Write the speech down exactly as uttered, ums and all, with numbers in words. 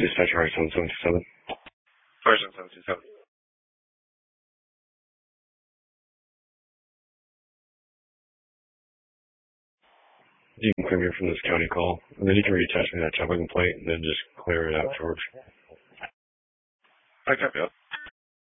Dispatch R X one seven two seven. R X one seven two seven. You can clear me from this county call, and then you can reattach me that traffic plate, and then just clear it afterwards. I copy that.